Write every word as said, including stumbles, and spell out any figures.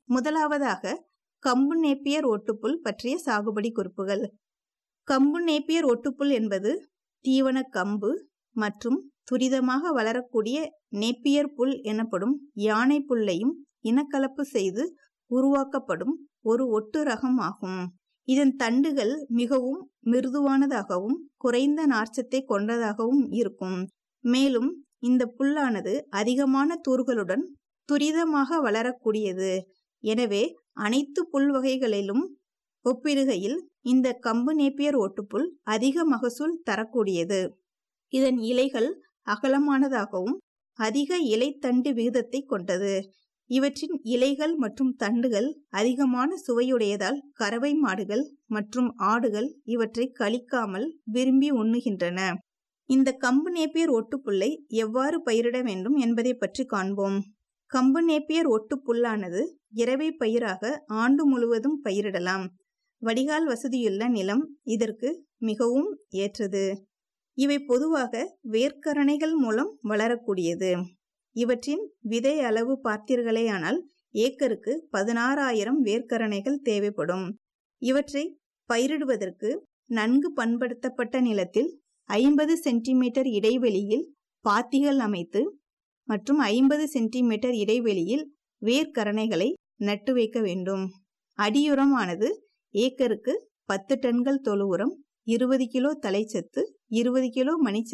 முதலாவதாக கம்பு நேப்பியர் ஓட்டுப்புல் பற்றிய சாகுபடி குறிப்புகள். கம்பு நேப்பியர் ஓட்டுப்புல் என்பது தீவன கம்பு மற்றும் துரிதமாக வளரக்கூடிய நேப்பியர் புல் எனப்படும் யானை புல்லையும் இனக்கலப்பு செய்து உருவாக்கப்படும் ஒரு ஒட்டு ரகம் ஆகும். இதன் தண்டுகள் மிகவும் மிருதுவானதாகவும் குறைந்த நார்ச்சத்தை கொண்டதாகவும் இருக்கும். மேலும் இந்த புல்லானது அதிகமான தூர்களுடன் துரிதமாக வளரக்கூடியது. எனவே அனைத்து புல் வகைகளிலும் ஒப்பிடுகையில் இந்த கம்பு நேப்பியர் ஓட்டுப்புல் அதிக மகசூல் தரக்கூடியது. இதன் இலைகள் அகலமானதாகவும் அதிக இலைத்தண்டு விகிதத்தை கொண்டது. இவற்றின் இலைகள் மற்றும் தண்டுகள் அதிகமான சுவையுடையதால் கறவை மாடுகள் மற்றும் ஆடுகள் இவற்றை கழிக்காமல் விரும்பி உண்ணுகின்றன. இந்த கம்பு நேப்பியர் ஓட்டுப்புல்லை எவ்வாறு பயிரிட வேண்டும் என்பதை பற்றி காண்போம். கம்பு நேப்பியர் ஓட்டுப்புல்லானது இரவை பயிராக ஆண்டு முழுவதும் பயிரிடலாம். வடிகால் வசதியுள்ள நிலம் இதற்கு மிகவும் ஏற்றது. இவை பொதுவாக வேர்க்கரணைகள் மூலம் வளரக்கூடியது. இவற்றின் விதை அளவு பார்த்தீர்களேயானால் ஏக்கருக்கு பதினாறாயிரம் வேர்க்கரணைகள் தேவைப்படும். இவற்றை பயிரிடுவதற்கு நன்கு பண்படுத்தப்பட்ட நிலத்தில் ஐம்பது சென்டிமீட்டர் இடைவெளியில் பாத்திகள் அமைத்து மற்றும் ஐம்பது சென்டிமீட்டர் இடைவெளியில் வேர்க்கரணைகளை நட்டு வைக்க வேண்டும். அடியுரமானது ஏக்கருக்கு பத்து டன்கள் தொழு உரம், இருபது கிலோ தலைச்சத்து, இருபது கிலோ மணிச்சத்து